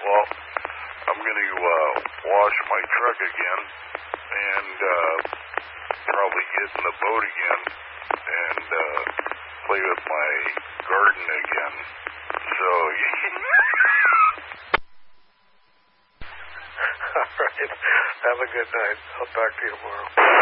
Well, I'm going to wash my truck again and probably get in the boat again and play with my garden again. So, all right. Have a good night. I'll talk to you tomorrow.